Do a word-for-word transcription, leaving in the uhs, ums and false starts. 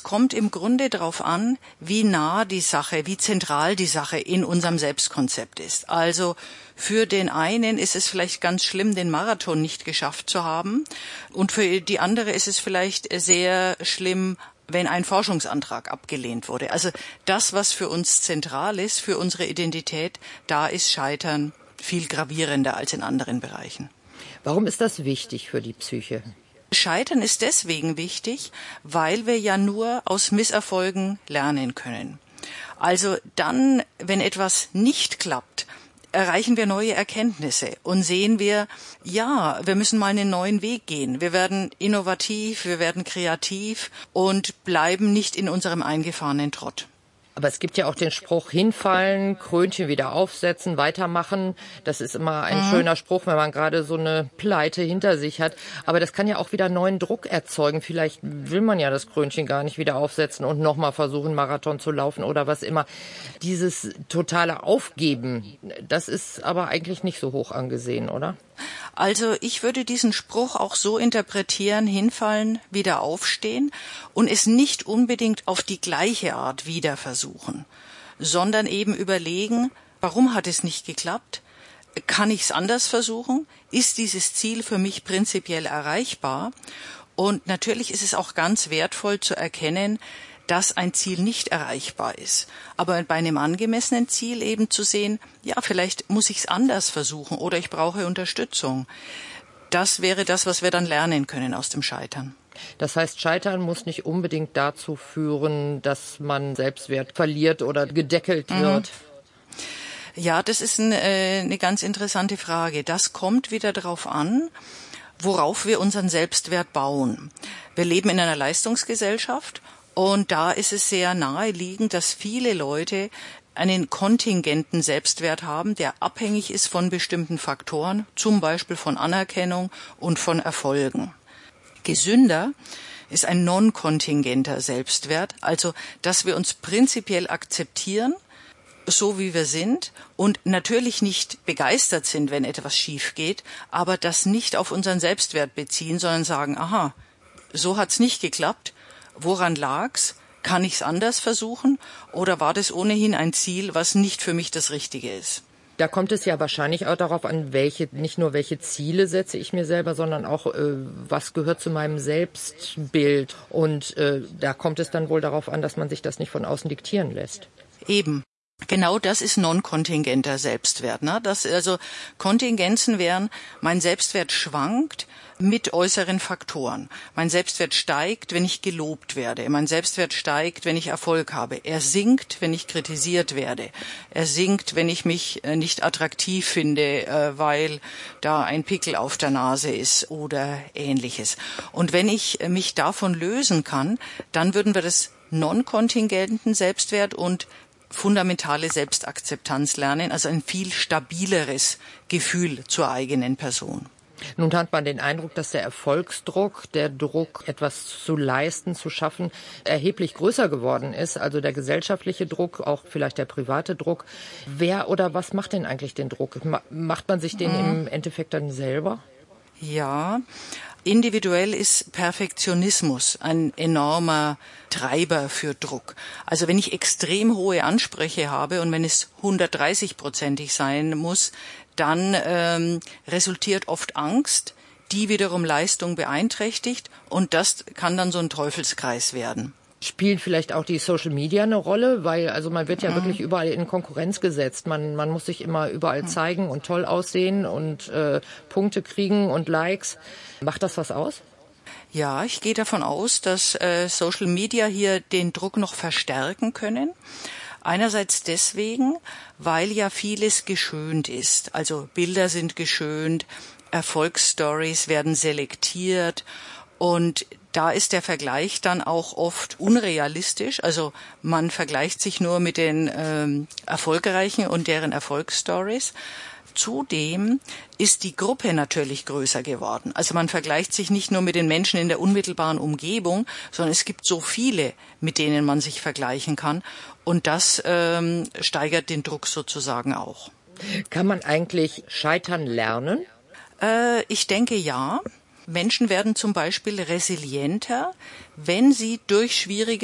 kommt im Grunde darauf an, wie nah die Sache, wie zentral die Sache in unserem Selbstkonzept ist. Also für den einen ist es vielleicht ganz schlimm, den Marathon nicht geschafft zu haben. Und für die andere ist es vielleicht sehr schlimm, wenn ein Forschungsantrag abgelehnt wurde. Also das, was für uns zentral ist, für unsere Identität, da ist Scheitern viel gravierender als in anderen Bereichen. Warum ist das wichtig für die Psyche? Scheitern ist deswegen wichtig, weil wir ja nur aus Misserfolgen lernen können. Also dann, wenn etwas nicht klappt, erreichen wir neue Erkenntnisse und sehen wir, ja, wir müssen mal einen neuen Weg gehen. Wir werden innovativ, wir werden kreativ und bleiben nicht in unserem eingefahrenen Trott. Aber es gibt ja auch den Spruch, hinfallen, Krönchen wieder aufsetzen, weitermachen. Das ist immer ein mhm. schöner Spruch, wenn man gerade so eine Pleite hinter sich hat. Aber das kann ja auch wieder neuen Druck erzeugen. Vielleicht will man ja das Krönchen gar nicht wieder aufsetzen und nochmal versuchen, Marathon zu laufen oder was immer. Dieses totale Aufgeben, das ist aber eigentlich nicht so hoch angesehen, oder? Also ich würde diesen Spruch auch so interpretieren, hinfallen, wieder aufstehen und es nicht unbedingt auf die gleiche Art wieder versuchen, sondern eben überlegen, warum hat es nicht geklappt? Kann ich es anders versuchen? Ist dieses Ziel für mich prinzipiell erreichbar? Und natürlich ist es auch ganz wertvoll zu erkennen, dass ein Ziel nicht erreichbar ist. Aber bei einem angemessenen Ziel eben zu sehen, ja, vielleicht muss ich es anders versuchen oder ich brauche Unterstützung. Das wäre das, was wir dann lernen können aus dem Scheitern. Das heißt, Scheitern muss nicht unbedingt dazu führen, dass man Selbstwert verliert oder gedeckelt mhm. wird. Ja, das ist ein, äh, eine ganz interessante Frage. Das kommt wieder darauf an, worauf wir unseren Selbstwert bauen. Wir leben in einer Leistungsgesellschaft. Und da ist es sehr naheliegend, dass viele Leute einen kontingenten Selbstwert haben, der abhängig ist von bestimmten Faktoren, zum Beispiel von Anerkennung und von Erfolgen. Gesünder ist ein non-kontingenter Selbstwert, also dass wir uns prinzipiell akzeptieren, so wie wir sind und natürlich nicht begeistert sind, wenn etwas schief geht, aber das nicht auf unseren Selbstwert beziehen, sondern sagen, aha, so hat's nicht geklappt. Woran lag's? Kann ich's anders versuchen? Oder war das ohnehin ein Ziel, was nicht für mich das Richtige ist? Da kommt es ja wahrscheinlich auch darauf an, welche, nicht nur welche Ziele setze ich mir selber, sondern auch, äh, was gehört zu meinem Selbstbild. Und äh, da kommt es dann wohl darauf an, dass man sich das nicht von außen diktieren lässt. Eben. Genau das ist non-kontingenter Selbstwert. Ne? Das, also Kontingenzen wären, mein Selbstwert schwankt mit äußeren Faktoren. Mein Selbstwert steigt, wenn ich gelobt werde. Mein Selbstwert steigt, wenn ich Erfolg habe. Er sinkt, wenn ich kritisiert werde. Er sinkt, wenn ich mich nicht attraktiv finde, weil da ein Pickel auf der Nase ist oder Ähnliches. Und wenn ich mich davon lösen kann, dann würden wir das non-kontingenten Selbstwert und fundamentale Selbstakzeptanz lernen, also ein viel stabileres Gefühl zur eigenen Person. Nun hat man den Eindruck, dass der Erfolgsdruck, der Druck, etwas zu leisten, zu schaffen, erheblich größer geworden ist. Also der gesellschaftliche Druck, auch vielleicht der private Druck. Wer oder was macht denn eigentlich den Druck? Macht man sich den mhm. im Endeffekt dann selber? Ja, individuell ist Perfektionismus ein enormer Treiber für Druck. Also wenn ich extrem hohe Ansprüche habe und wenn es hundertdreißig-prozentig sein muss, dann ähm, resultiert oft Angst, die wiederum Leistung beeinträchtigt und das kann dann so ein Teufelskreis werden. Spielt vielleicht auch die Social Media eine Rolle, weil also man wird ja mhm. wirklich überall in Konkurrenz gesetzt. Man man muss sich immer überall mhm. zeigen und toll aussehen und äh, Punkte kriegen und Likes. Macht das was aus? Ja, ich gehe davon aus, dass äh, Social Media hier den Druck noch verstärken können. Einerseits deswegen, weil ja vieles geschönt ist. Also Bilder sind geschönt, Erfolgsstories werden selektiert und da ist der Vergleich dann auch oft unrealistisch. Also man vergleicht sich nur mit den ähm, Erfolgreichen und deren Erfolgsstories. Zudem ist die Gruppe natürlich größer geworden. Also man vergleicht sich nicht nur mit den Menschen in der unmittelbaren Umgebung, sondern es gibt so viele, mit denen man sich vergleichen kann. Und das ähm, steigert den Druck sozusagen auch. Kann man eigentlich scheitern lernen? Äh, ich denke ja. Menschen werden zum Beispiel resilienter, wenn sie durch schwierige